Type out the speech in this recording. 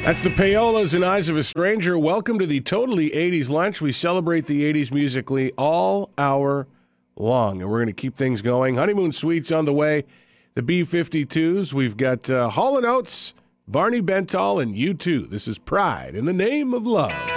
That's the Payolas and Eyes of a Stranger. Welcome to the Totally 80s Lunch. We celebrate the 80s musically all hour long, and we're going to keep things going. Honeymoon Suites on the way. The B-52s. We've got Hall & Oates, Barney Bentall, and U2. This is Pride in the Name of Love.